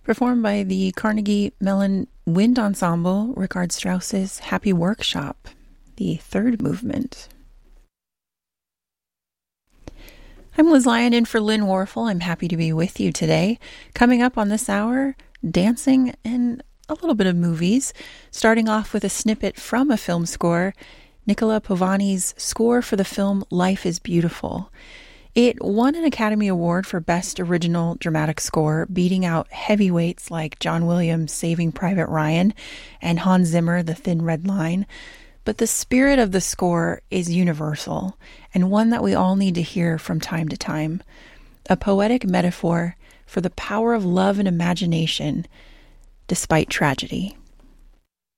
performed by the Carnegie Mellon Wind Ensemble, Richard Strauss's Happy Workshop, the third movement. I'm Liz Lyon in for Lynn Warfel. I'm happy to be with you today. Coming up on this hour, dancing and a little bit of movies, starting off with a snippet from a film score, Nicola Povani's score for the film Life is Beautiful. It won an Academy Award for Best Original Dramatic Score, beating out heavyweights like John Williams' Saving Private Ryan and Hans Zimmer, The Thin Red Line. But the spirit of the score is universal, and one that we all need to hear from time to time. A poetic metaphor for the power of love and imagination despite tragedy.